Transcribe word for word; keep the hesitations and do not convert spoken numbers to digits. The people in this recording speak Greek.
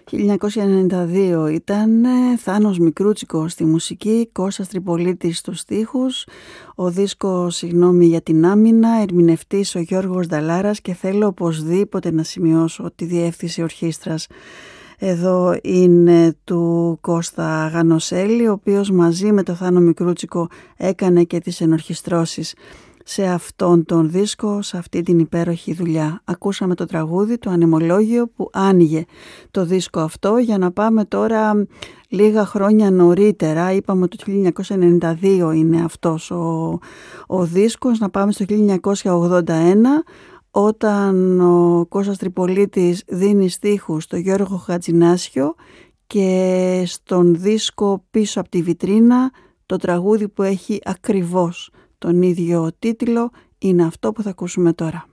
χίλια εννιακόσια ενενήντα δύο ήταν, Θάνος Μικρούτσικος στη μουσική, Κώστας Τριπολίτης στους στίχους, ο δίσκος «Συγγνώμη για την άμυνα», ερμηνευτής ο Γιώργος Νταλάρας, και θέλω οπωσδήποτε να σημειώσω τη διεύθυνση ορχήστρας εδώ είναι του Κώστα Γανοσέλη, ο οποίος μαζί με το Θάνο Μικρούτσικο έκανε και τις ενορχιστρώσεις σε αυτόν τον δίσκο, σε αυτή την υπέροχη δουλειά. Ακούσαμε το τραγούδι, το Ανεμολόγιο, που άνοιγε το δίσκο αυτό, για να πάμε τώρα λίγα χρόνια νωρίτερα. Είπαμε ότι το χίλια εννιακόσια ενενήντα δύο είναι αυτός ο, ο δίσκος. Να πάμε στο χίλια εννιακόσια ογδόντα ένα, όταν ο Κώστας Τριπολίτης δίνει στίχους στο Γιώργο Χατζηνάσιο, και στον δίσκο «Πίσω από τη βιτρίνα» το τραγούδι που έχει ακριβώς τον ίδιο τίτλο είναι αυτό που θα ακούσουμε τώρα.